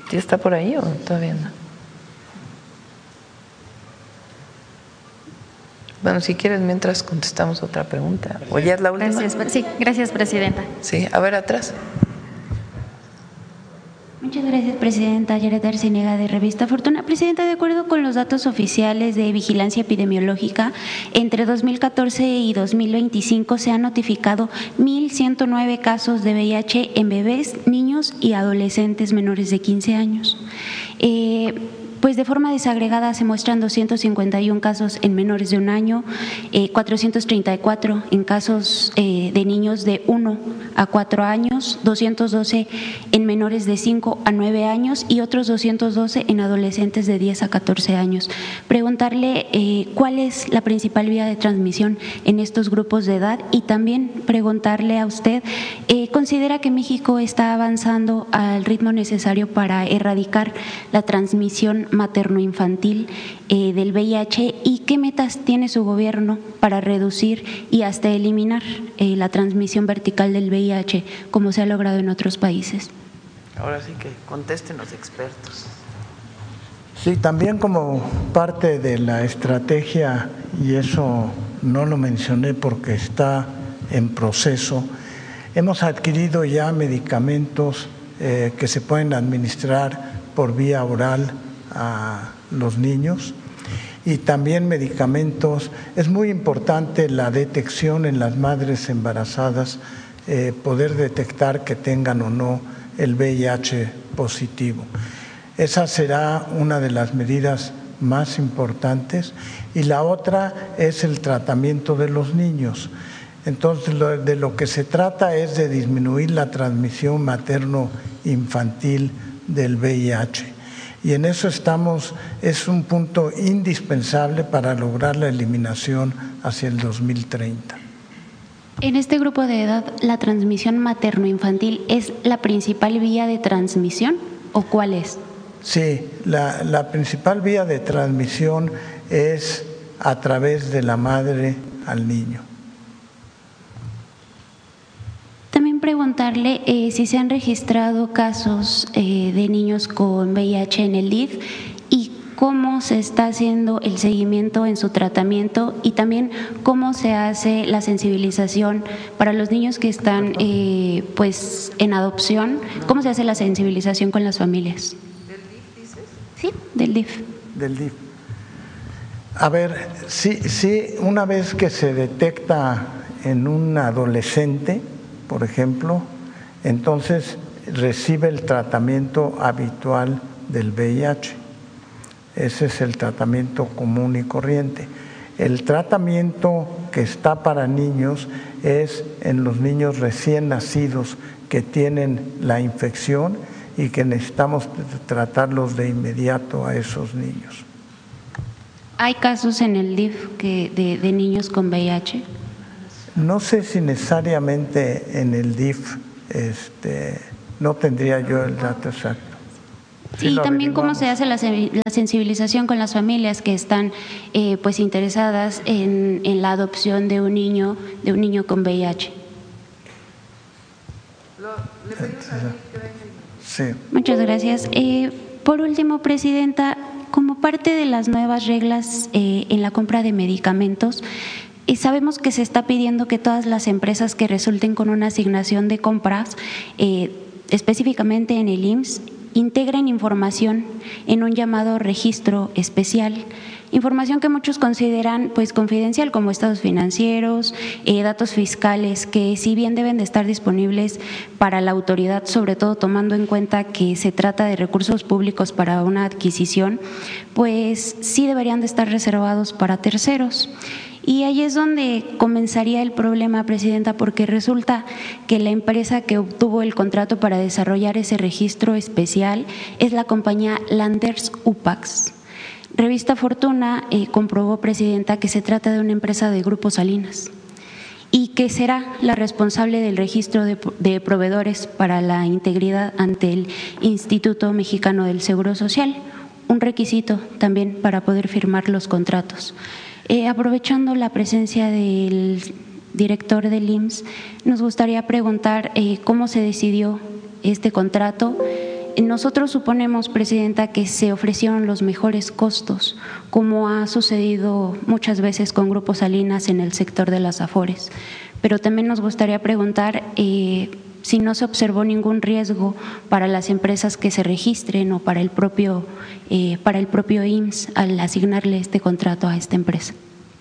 ¿Ya está por ahí o todavía no? Bueno, si quieres, mientras contestamos otra pregunta. ¿O ya es la última? Gracias, presidenta. Sí, a ver, atrás. Muchas gracias, presidenta. Yaret Arciniega, de Revista Fortuna. Presidenta, de acuerdo con los datos oficiales de vigilancia epidemiológica, entre 2014 y 2025 se han notificado 1,109 casos de VIH en bebés, niños y adolescentes menores de 15 años. Pues de forma desagregada se muestran 251 casos en menores de 1 año, 434 en casos de niños de 1 a 4 años, 212 en menores de 5 a 9 años y otros 212 en adolescentes de 10 a 14 años. Preguntarle cuál es la principal vía de transmisión en estos grupos de edad y también preguntarle a usted, ¿considera que México está avanzando al ritmo necesario para erradicar la transmisión materno-infantil del VIH y qué metas tiene su gobierno para reducir y hasta eliminar la transmisión vertical del VIH, como se ha logrado en otros países? Ahora sí que contesten los expertos. Sí, también como parte de la estrategia, y eso no lo mencioné porque está en proceso, hemos adquirido ya medicamentos que se pueden administrar por vía oral a los niños y también medicamentos. Es muy importante la detección en las madres embarazadas, poder detectar que tengan o no el VIH positivo. Esa será una de las medidas más importantes y la otra es el tratamiento de los niños. Entonces, de lo que se trata es de disminuir la transmisión materno-infantil del VIH. Y en eso estamos, es un punto indispensable para lograr la eliminación hacia el 2030. En este grupo de edad, ¿la transmisión materno-infantil es la principal vía de transmisión o cuál es? Sí, la principal vía de transmisión es a través de la madre al niño. También preguntarle si se han registrado casos de niños con VIH en el DIF y cómo se está haciendo el seguimiento en su tratamiento y también cómo se hace la sensibilización para los niños que están pues en adopción, cómo se hace la sensibilización con las familias. ¿Del DIF dices? Sí, del DIF. Del DIF. A ver, sí, una vez que se detecta en un adolescente, por ejemplo, entonces recibe el tratamiento habitual del VIH. Ese es el tratamiento común y corriente. El tratamiento que está para niños es en los niños recién nacidos que tienen la infección y que necesitamos tratarlos de inmediato a esos niños. ¿Hay casos en el DIF de niños con VIH? No sé si necesariamente en el DIF, no tendría yo el dato exacto. Sí, y también cómo se hace la sensibilización con las familias que están pues interesadas en la adopción de un niño con VIH. ¿Le pedimos a mí que venga? Sí. Muchas gracias. Por último, presidenta, como parte de las nuevas reglas en la compra de medicamentos, sabemos que se está pidiendo que todas las empresas que resulten con una asignación de compras, específicamente en el IMSS, integren información en un llamado registro especial, información que muchos consideran pues confidencial, como estados financieros, datos fiscales, que si bien deben de estar disponibles para la autoridad, sobre todo tomando en cuenta que se trata de recursos públicos para una adquisición, pues sí deberían de estar reservados para terceros. Y ahí es donde comenzaría el problema, presidenta, porque resulta que la empresa que obtuvo el contrato para desarrollar ese registro especial es la compañía Landers Upax. Revista Fortuna comprobó, presidenta, que se trata de una empresa de Grupo Salinas y que será la responsable del registro de proveedores para la integridad ante el Instituto Mexicano del Seguro Social, un requisito también para poder firmar los contratos. Aprovechando la presencia del director del IMSS, nos gustaría preguntar cómo se decidió este contrato, nosotros suponemos, Presidenta, que se ofrecieron los mejores costos, como ha sucedido muchas veces con Grupo Salinas en el sector de las Afores. Pero también nos gustaría preguntar si no se observó ningún riesgo para las empresas que se registren o para el propio IMSS al asignarle este contrato a esta empresa.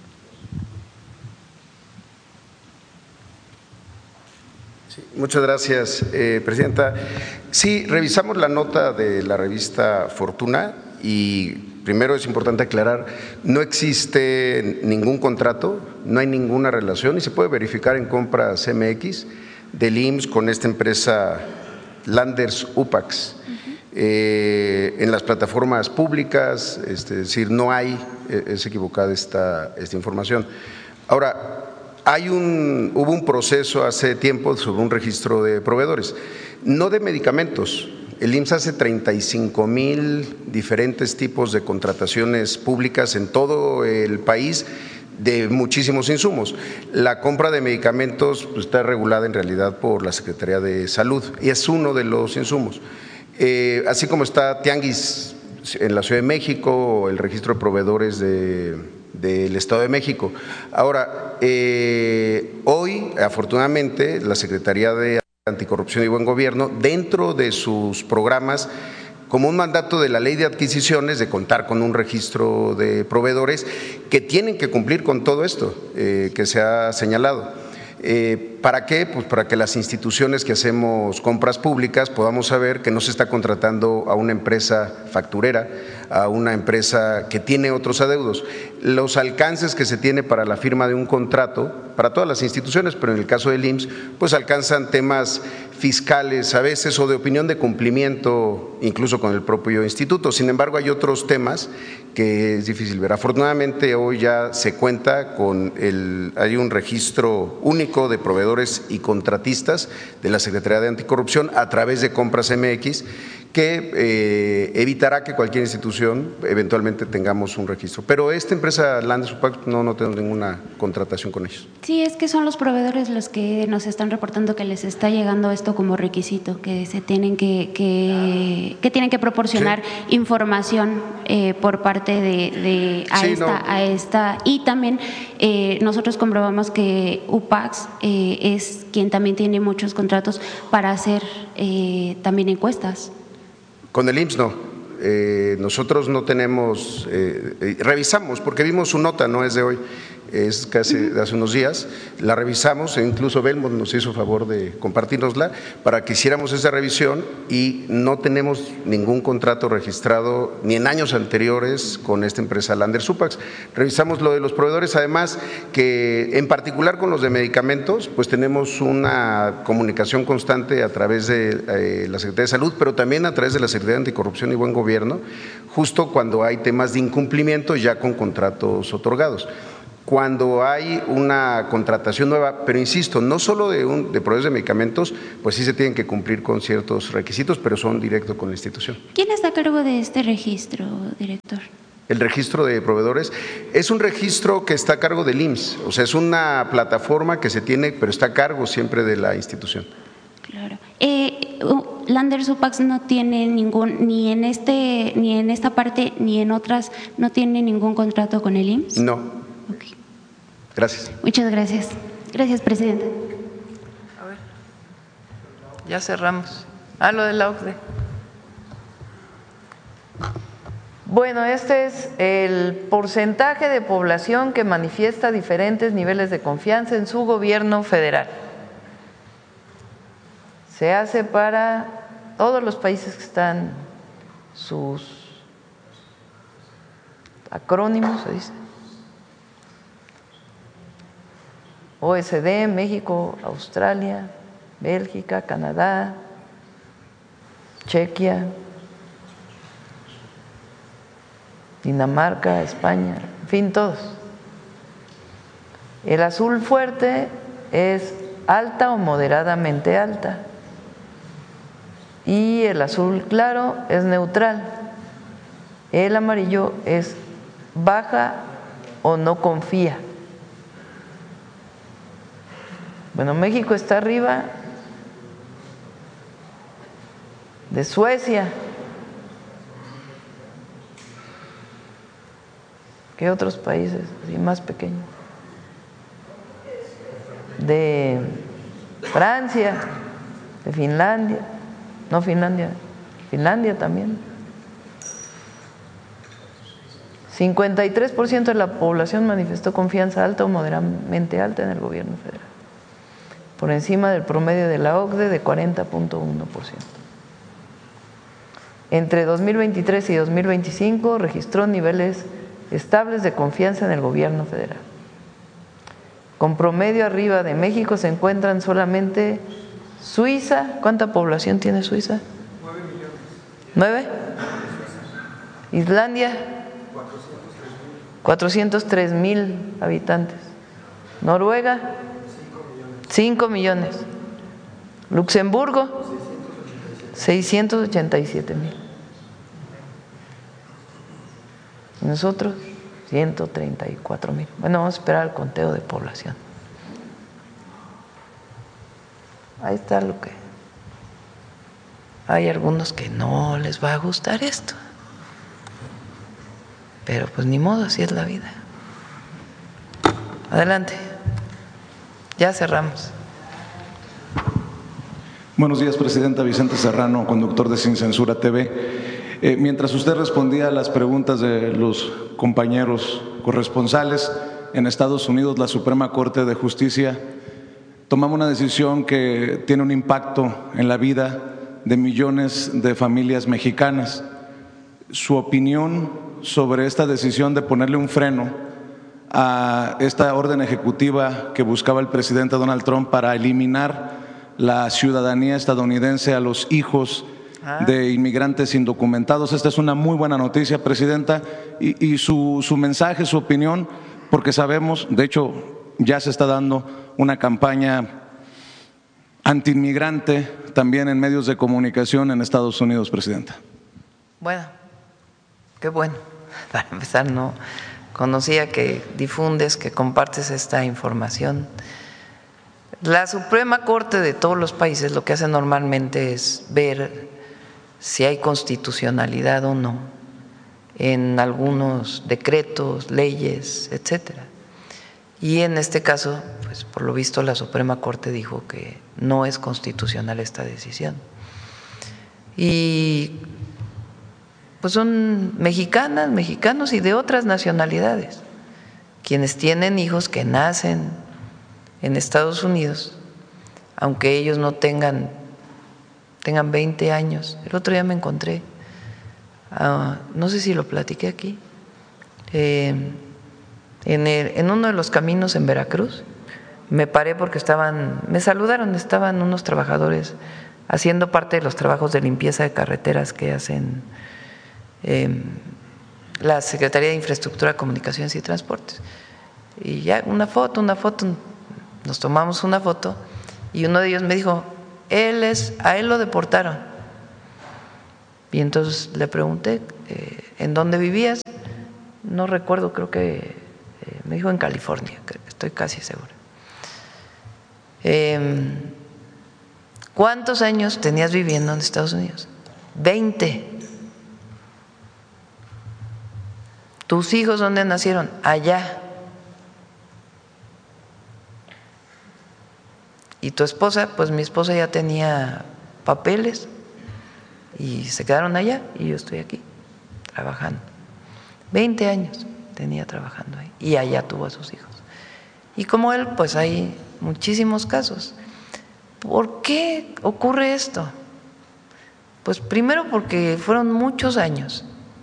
Muchas gracias, Presidenta. Sí, revisamos la nota de la revista Fortuna y primero es importante aclarar, no existe ningún contrato, no hay ninguna relación y se puede verificar en Compras MX del IMSS con esta empresa Landers UPAX. En las plataformas públicas, es decir, no hay, es equivocada esta información. Ahora, hubo un proceso hace tiempo sobre un registro de proveedores, no de medicamentos. El IMSS hace 35,000 diferentes tipos de contrataciones públicas en todo el país de muchísimos insumos. La compra de medicamentos está regulada en realidad por la Secretaría de Salud y es uno de los insumos. Así como está Tianguis en la Ciudad de México, el registro de proveedores del Estado de México. Ahora, hoy, afortunadamente, la Secretaría de Anticorrupción y Buen Gobierno, dentro de sus programas, como un mandato de la Ley de Adquisiciones, de contar con un registro de proveedores que tienen que cumplir con todo esto que se ha señalado. ¿Para qué? Pues para que las instituciones que hacemos compras públicas podamos saber que no se está contratando a una empresa facturera, a una empresa que tiene otros adeudos. Los alcances que se tiene para la firma de un contrato, para todas las instituciones, pero en el caso del IMSS, pues alcanzan temas fiscales a veces o de opinión de cumplimiento, incluso con el propio instituto. Sin embargo, hay otros temas que es difícil ver. Afortunadamente, hoy ya se cuenta con hay un registro único de proveedores y contratistas de la Secretaría de Anticorrupción a través de Compras MX, que evitará que cualquier institución eventualmente tengamos un registro. Pero esta empresa Landers UPAX no tenemos ninguna contratación con ellos. Sí, es que son los proveedores los que nos están reportando que les está llegando esto como requisito, que se tienen que tienen que proporcionar información por parte a esta y también nosotros comprobamos que UPAX es quien también tiene muchos contratos para hacer también encuestas. Con el IMSS no, nosotros no tenemos, revisamos porque vimos su nota, no es de hoy, es casi de hace unos días, la revisamos e incluso Belmont nos hizo favor de compartirnosla para que hiciéramos esa revisión y no tenemos ningún contrato registrado ni en años anteriores con esta empresa Landers UPAX. Revisamos lo de los proveedores, además que en particular con los de medicamentos, pues tenemos una comunicación constante a través de la Secretaría de Salud, pero también a través de la Secretaría de Anticorrupción y Buen Gobierno, justo cuando hay temas de incumplimiento ya con contratos otorgados. Cuando hay una contratación nueva, pero insisto, no solo de proveedores de medicamentos, pues sí se tienen que cumplir con ciertos requisitos, pero son directos con la institución. ¿Quién está a cargo de este registro, director? El registro de proveedores es un registro que está a cargo del IMSS, o sea, es una plataforma que se tiene, pero está a cargo siempre de la institución. Claro. Landers UPAX no tiene ningún, ni en esta parte, ni en otras, no tiene ningún contrato con el IMSS. No. Okay. Gracias. Muchas gracias. Gracias, presidente. A ver, ya cerramos. Lo de la OCDE. Bueno, este es el porcentaje de población que manifiesta diferentes niveles de confianza en su gobierno federal. Se hace para todos los países que están sus acrónimos, se dice. OSD, México, Australia, Bélgica, Canadá, Chequia, Dinamarca, España, en fin, todos. El azul fuerte es alta o moderadamente alta y el azul claro es neutral. El amarillo es baja o no confía. Bueno, México está arriba de Suecia. ¿Qué otros países así más pequeños? De Francia, de Finlandia, no Finlandia, Finlandia también. 53% de la población manifestó confianza alta o moderadamente alta en el gobierno federal, por encima del promedio de la OCDE de 40.1%. Entre 2023 y 2025 registró niveles estables de confianza en el gobierno federal. Con promedio arriba de México se encuentran solamente Suiza. ¿Cuánta población tiene Suiza? 9 millones. ¿9? Islandia, 403,000 habitantes. Noruega, 5 millones. Luxemburgo, 687,000. Nosotros, 134,000. Bueno, vamos a esperar el conteo de población. Ahí está lo que… Hay algunos que no les va a gustar esto, pero pues ni modo, así es la vida. Adelante, ya cerramos. Buenos días, Presidenta. Vicente Serrano, conductor de Sin Censura TV. Mientras usted respondía a las preguntas de los compañeros corresponsales, en Estados Unidos la Suprema Corte de Justicia tomamos una decisión que tiene un impacto en la vida de millones de familias mexicanas. Su opinión sobre esta decisión de ponerle un freno a esta orden ejecutiva que buscaba el presidente Donald Trump para eliminar la ciudadanía estadounidense a los hijos de inmigrantes indocumentados. Esta es una muy buena noticia, Presidenta, y su mensaje, su opinión, porque sabemos, de hecho, ya se está dando una campaña antiinmigrante también en medios de comunicación en Estados Unidos, Presidenta. Bueno, qué bueno. Para empezar, no conocía que difundes, que compartes esta información. La Suprema Corte de todos los países lo que hace normalmente es ver si hay constitucionalidad o no en algunos decretos, leyes, etcétera. Y en este caso, pues por lo visto la Suprema Corte dijo que no es constitucional esta decisión. Y pues son mexicanas, mexicanos y de otras nacionalidades quienes tienen hijos que nacen en Estados Unidos, aunque ellos no tengan 20 años. El otro día me encontré, no sé si lo platiqué aquí, en uno de los caminos en Veracruz. Me paré porque me saludaron, estaban unos trabajadores haciendo parte de los trabajos de limpieza de carreteras que hacen la Secretaría de Infraestructura, Comunicaciones y Transportes. Y ya una foto, nos tomamos una foto y uno de ellos me dijo, a él lo deportaron. Y entonces le pregunté, ¿en dónde vivías? No recuerdo, creo que me dijo en California, estoy casi segura. ¿Cuántos años tenías viviendo en Estados Unidos? 20. ¿Tus hijos dónde nacieron? Allá. ¿Y tu esposa? Pues mi esposa ya tenía papeles y se quedaron allá y yo estoy aquí trabajando. 20 años tenía trabajando ahí y allá tuvo a sus hijos. Y como él, pues hay muchísimos casos. ¿Por qué ocurre esto? Pues primero porque fueron muchos años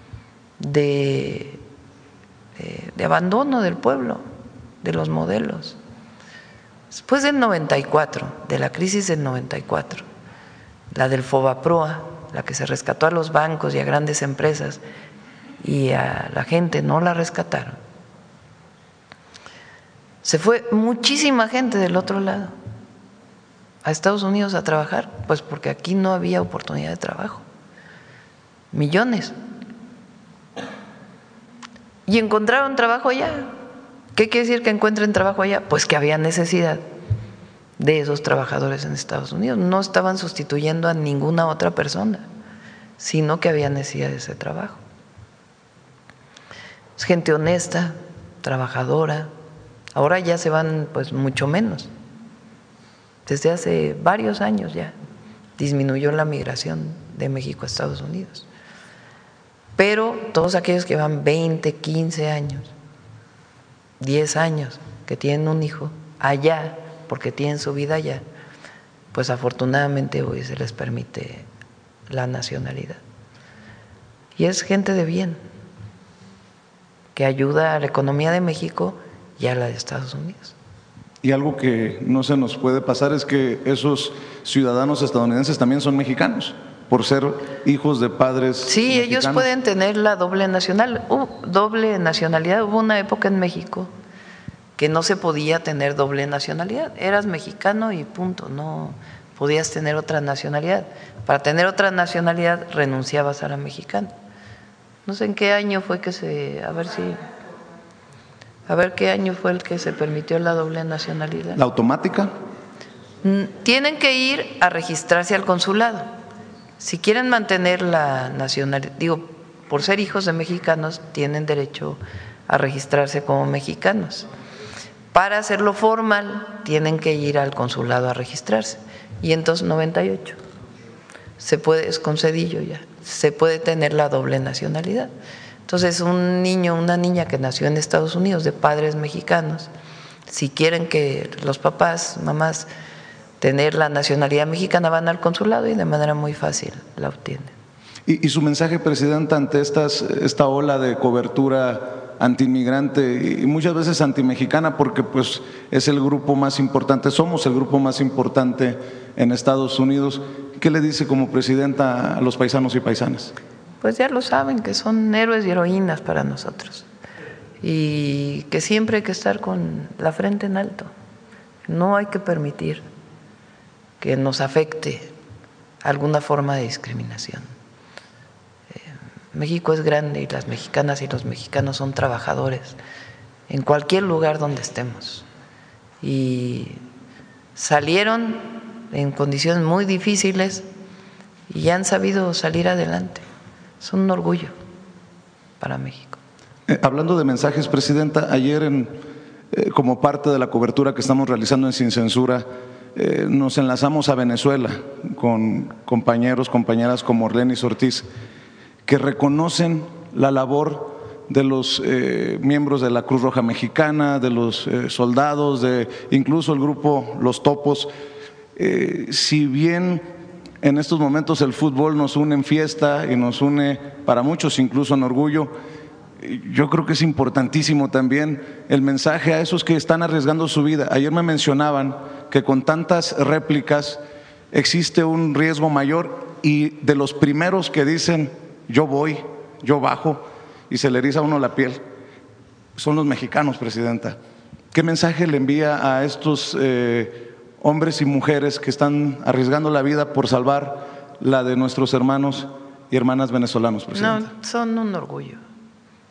de abandono del pueblo, de los modelos. Después del 94, de la crisis del 94, la del Fobaproa, la que se rescató a los bancos y a grandes empresas y a la gente no la rescataron, se fue muchísima gente del otro lado a Estados Unidos a trabajar, pues porque aquí no había oportunidad de trabajo. Millones. Y encontraron trabajo allá. ¿Qué quiere decir que encuentren trabajo allá? Pues que había necesidad de esos trabajadores en Estados Unidos. No estaban sustituyendo a ninguna otra persona. sino que había necesidad de ese trabajo. Es gente honesta, trabajadora. Ahora ya se van pues mucho menos. Desde hace varios años ya disminuyó la migración de México a Estados Unidos. Pero todos aquellos que van 20, 15 años, 10 años, que tienen un hijo allá, porque tienen su vida allá, pues afortunadamente hoy se les permite la nacionalidad. Y es gente de bien, que ayuda a la economía de México y a la de Estados Unidos. Y algo que no se nos puede pasar es que esos ciudadanos estadounidenses también son mexicanos, por ser hijos de padres Sí, mexicanos. ellos pueden tener la doble nacionalidad. Hubo una época en México que no se podía tener doble nacionalidad. Eras mexicano y punto, no podías tener otra nacionalidad. Para tener otra nacionalidad renunciabas a la mexicana. No sé en qué año fue que a ver qué año fue el que se permitió la doble nacionalidad. ¿La automática? Tienen que ir a registrarse al consulado. Si quieren mantener la nacionalidad, por ser hijos de mexicanos, tienen derecho a registrarse como mexicanos. Para hacerlo formal, tienen que ir al consulado a registrarse. Y entonces 98 es concedillo ya, se puede tener la doble nacionalidad. Entonces un niño, una niña que nació en Estados Unidos de padres mexicanos, si quieren que los papás, mamás, tener la nacionalidad mexicana, van al consulado y de manera muy fácil la obtienen. ¿Y su mensaje, Presidenta, ante esta ola de cobertura antiinmigrante y muchas veces antimexicana, porque pues es el grupo más importante, somos el grupo más importante en Estados Unidos? ¿Qué le dice como presidenta a los paisanos y paisanas? Pues ya lo saben, que son héroes y heroínas para nosotros y que siempre hay que estar con la frente en alto. No hay que permitir que nos afecte alguna forma de discriminación. México es grande y las mexicanas y los mexicanos son trabajadores en cualquier lugar donde estemos y salieron en condiciones muy difíciles y han sabido salir adelante. Son un orgullo para México. Hablando de mensajes, Presidenta, ayer como parte de la cobertura que estamos realizando en Sin Censura, nos enlazamos a Venezuela con compañeros, compañeras como Orlenis Ortiz, que reconocen la labor de los miembros de la Cruz Roja Mexicana, de los soldados, de incluso el grupo Los Topos. Si bien en estos momentos el fútbol nos une en fiesta y nos une para muchos incluso en orgullo, yo creo que es importantísimo también el mensaje a esos que están arriesgando su vida. Ayer me mencionaban que con tantas réplicas existe un riesgo mayor y de los primeros que dicen yo voy, yo bajo y se le eriza a uno la piel son los mexicanos, Presidenta. ¿Qué mensaje le envía a estos hombres y mujeres que están arriesgando la vida por salvar la de nuestros hermanos y hermanas venezolanos, Presidenta? No, son un orgullo.